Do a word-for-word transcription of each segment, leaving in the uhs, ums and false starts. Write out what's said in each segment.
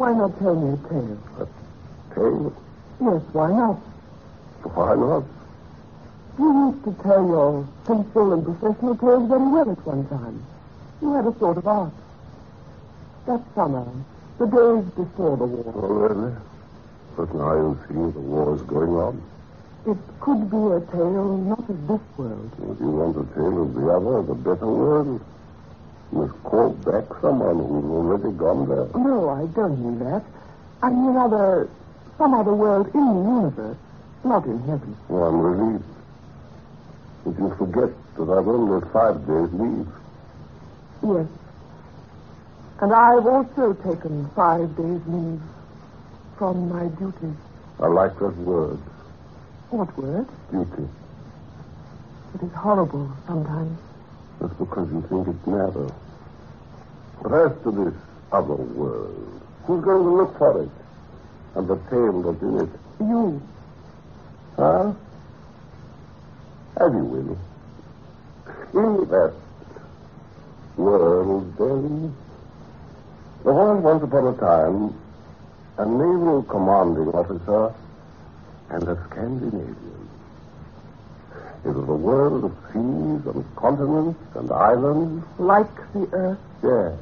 Why not tell me a tale? A tale? Yes, why not? Why not? You used to tell your simple and professional tales very well at one time. You had a sort of art. That summer, the days before the war. Oh, really? But now you see the war is going on. It could be a tale not of this world. If you want a tale of the other, the better world, you must call back someone who's already gone there. No, I don't mean that. I mean other, some other world in the universe, not in heaven. Oh, I'm relieved. But you forget that I've only five days leave. Yes. And I've also taken five days leave from my duty. I like that word. What word? Duty. It is horrible sometimes. That's because you think it's narrow. But as to this other world, who's going to look for it? And the tale that's in it? You. Huh? Have you, Willie? In that world, then, there was once upon a time a naval commanding officer and a Scandinavian. It was a world of seas and continents and islands. Like the earth? Yes.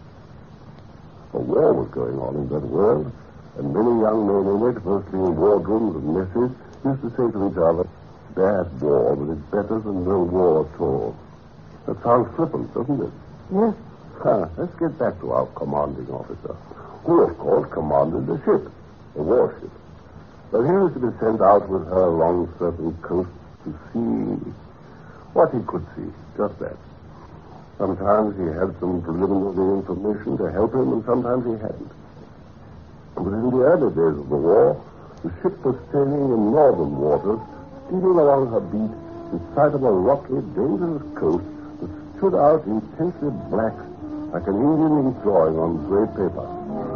A war was going on in that world, and many young men in it, mostly in wardrooms and messes, used to say to each other, bad war, but it's better than no war at all. That sounds flippant, doesn't it? Yes. Huh, let's get back to our commanding officer, who, of course, commanded the ship, a warship. But he used to be sent out with her along certain coasts to see what he could see, just that. Sometimes he had some preliminary information to help him, and sometimes he hadn't. But in the early days of the war, the ship was sailing in northern waters, steaming along her beat in sight of a rocky, dangerous coast that stood out intensely black like an Indian ink drawing on gray paper.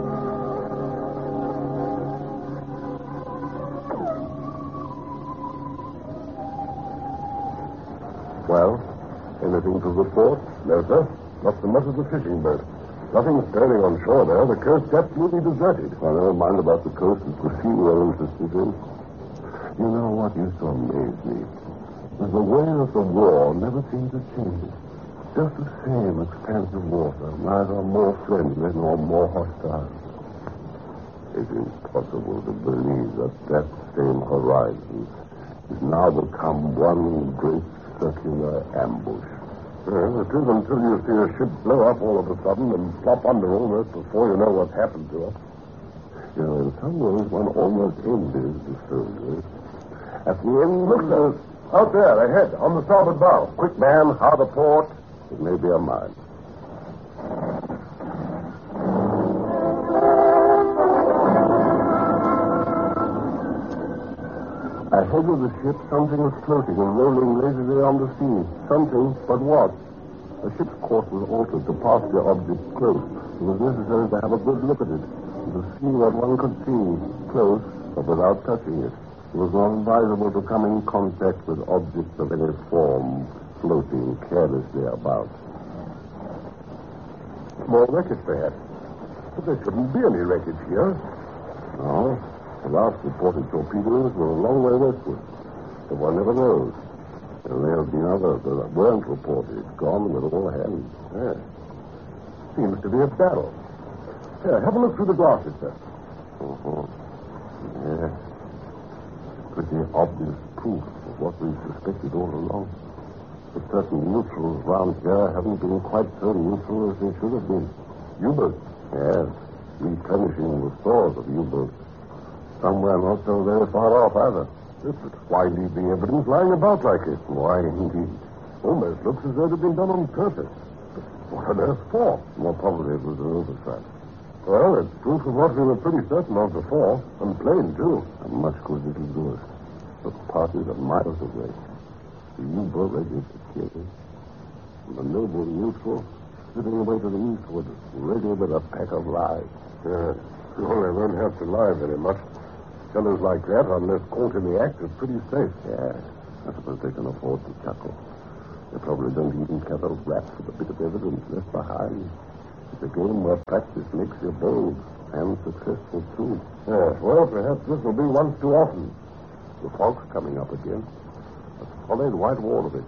Well, anything to report? No, sir. Not so much as a fishing boat. Nothing stirring on shore there. The coast's absolutely deserted. Well, never mind about the coast. It's the sea we're interested in. You know what used to amaze me? Was the way of the war never seemed to change. Just the same expanse of water, neither more friendly nor more hostile. It is possible to believe that that same horizon has now become one great circular ambush. Well, it is until you see a ship blow up all of a sudden and flop under almost before you know what's happened to her. You know, in some ways, one almost envies the soldiers. At the end... Look, sir. Out there, ahead, on the starboard bow. Quick, man. Hard aport. It may be a mine. Ahead of the ship, something was floating and rolling lazily on the sea. Something, but what? The ship's course was altered to pass the object close. It was necessary to have a good look at it, to see what one could see, close, but without touching it. It was not advisable to come in contact with objects of any form floating carelessly about. Small wreckage, perhaps. But there shouldn't be any wreckage here. No. The last reported torpedoes were a long way westward. But one never knows. There may have been others that weren't reported, gone with all hands. Yes. Seems to be a battle. Here, have a look through the glasses, sir. Uh-huh. Yes. Pretty obvious proof of what we suspected all along. But certain neutrals round here haven't been quite so neutral as they should have been. U-boats? Yes. Replenishing the stores of U-boats. Somewhere not so very far off, either. Yes, but why leave the evidence lying about like it? Why, indeed. Almost looks as though it had been done on purpose. But what on earth for? More probably it was an oversight. Well, it's proof of what we were pretty certain of before, and plain, too. And much good it'll do us. The parties are miles away. The U-boat ready to kill us. And the noble neutral sitting away to the eastward, ready with a pack of lies. Yes. Well, they won't have to lie very much. Fellows like that, unless caught in the act, are pretty safe. Yeah. I suppose they can afford to chuckle. They probably don't even care a rap for the bit of evidence left behind. It's a game where practice makes you bold. And successful, too. Yes, well, perhaps this will be once too often. The fog's coming up again. A solid white wall of it.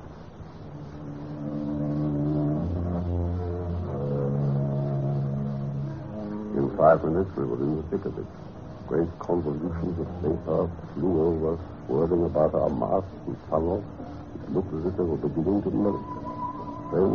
In five minutes, we were in the thick of it. Great convolutions of vapor flew over, swirling about our masts and funnels. It looked as if they were beginning to melt.